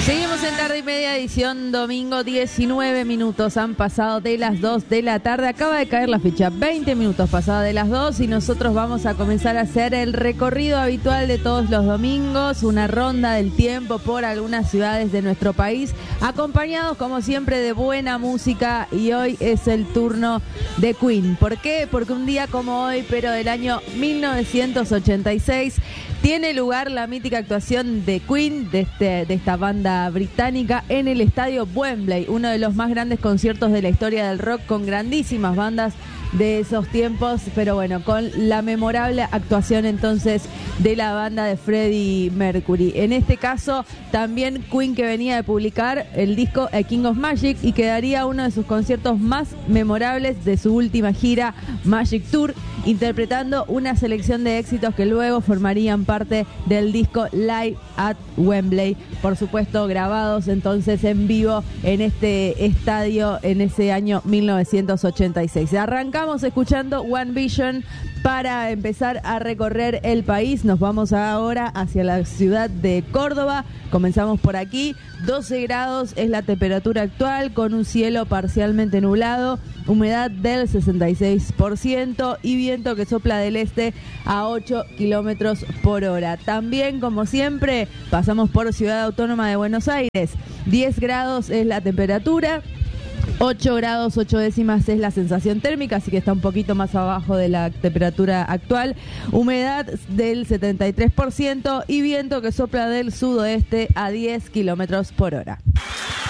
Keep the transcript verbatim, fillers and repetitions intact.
Seguimos en Tarde y Media, edición domingo, diecinueve minutos han pasado de las dos de la tarde. Acaba de caer la fecha, veinte minutos pasada de las dos, y nosotros vamos a comenzar a hacer el recorrido habitual de todos los domingos, una ronda del tiempo por algunas ciudades de nuestro país, acompañados como siempre de buena música, y hoy es el turno de Queen. ¿Por qué? Porque un día como hoy, pero del año mil novecientos ochenta y seis, tiene lugar la mítica actuación de Queen, de, este, de esta banda británica, en el estadio Wembley, uno de los más grandes conciertos de la historia del rock, con grandísimas bandas de esos tiempos, pero bueno, con la memorable actuación entonces de la banda de Freddie Mercury. En este caso, también Queen, que venía de publicar el disco A King of Magic, y que daría uno de sus conciertos más memorables de su última gira Magic Tour, interpretando una selección de éxitos que luego formarían parte del disco Live at Wembley, por supuesto grabados entonces en vivo en este estadio en ese año mil novecientos ochenta y seis. Arrancamos escuchando One Vision para empezar a recorrer el país. Nos vamos ahora hacia la ciudad de Córdoba. Comenzamos por aquí. doce grados es la temperatura actual, con un cielo parcialmente nublado, humedad del sesenta y seis por ciento y viento que sopla del este a ocho kilómetros por hora. También, como siempre, pasamos por Ciudad Autónoma de Buenos Aires. diez grados es la temperatura, ocho grados ocho décimas es la sensación térmica, así que está un poquito más abajo de la temperatura actual. Humedad del setenta y tres por ciento y viento que sopla del sudoeste a diez kilómetros por hora.